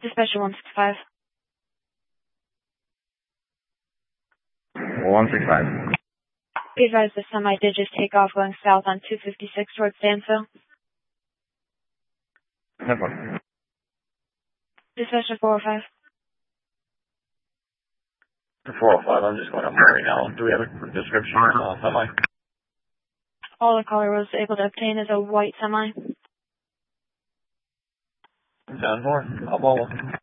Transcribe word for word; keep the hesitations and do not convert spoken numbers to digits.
Dispatcher one six five. one six five. Be advised the semi did just take off going south on two fifty-six towards Dansville. No problem. Dispatcher four oh five. four oh five, I'm just going up there right now. Do we have a description of uh, semi? All the caller was able to obtain is a white semi. Down four. I'll follow.